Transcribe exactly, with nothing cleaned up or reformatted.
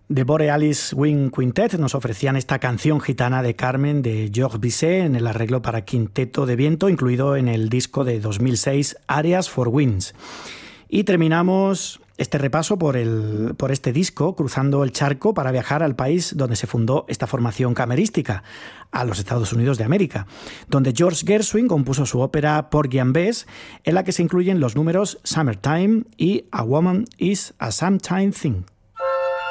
The Borealis Wind Quintet nos ofrecían esta canción gitana de Carmen de Georges Bizet en el arreglo para quinteto de viento, incluido en el disco de dos mil seis Arias for Winds. Y terminamos este repaso por, el, por este disco cruzando el charco para viajar al país donde se fundó esta formación camerística, a los Estados Unidos de América, donde George Gershwin compuso su ópera Porgy and Bess, en la que se incluyen los números Summertime y A Woman is a Sometime Thing.